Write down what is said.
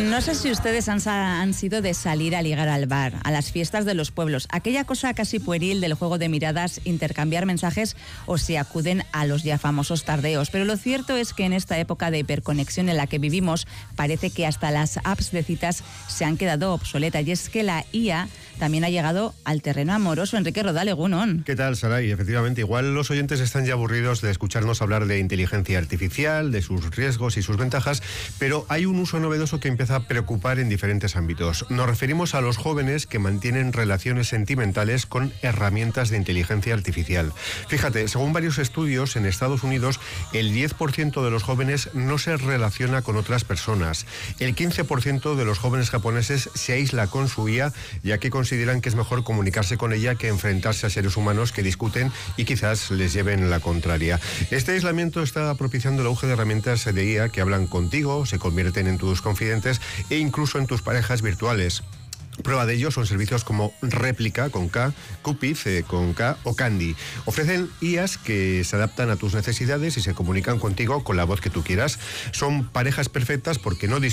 No sé si ustedes han sido de salir a ligar al bar, a las fiestas de los pueblos, aquella cosa casi pueril del juego de miradas, intercambiar mensajes o si acuden a los ya famosos tardeos. Pero lo cierto es que en esta época de hiperconexión en la que vivimos parece que hasta las apps de citas se han quedado obsoletas, y es que la IA también ha llegado al terreno amoroso. Enrique Rodal, egunon. ¿Qué tal, Saray? Efectivamente, igual los oyentes están ya aburridos de escucharnos hablar de inteligencia artificial, de sus riesgos y sus ventajas, pero hay un uso novedoso que empieza a preocupar en diferentes ámbitos. Nos referimos a los jóvenes que mantienen relaciones sentimentales con herramientas de inteligencia artificial. Fíjate, según varios estudios en Estados Unidos, el 10% de los jóvenes no se relaciona con otras personas. El 15% de los jóvenes japoneses se aísla con su IA, ya que consideran que es mejor comunicarse con ella que enfrentarse a seres humanos que discuten y quizás les lleven la contraria. Este aislamiento está propiciando el auge de herramientas de IA que hablan contigo, se convierten en tus confidentes e incluso en tus parejas virtuales. Prueba de ello son servicios como Réplica con K, Cupid con K o Candy. Ofrecen IAs que se adaptan a tus necesidades y se comunican contigo con la voz que tú quieras. Son parejas perfectas porque no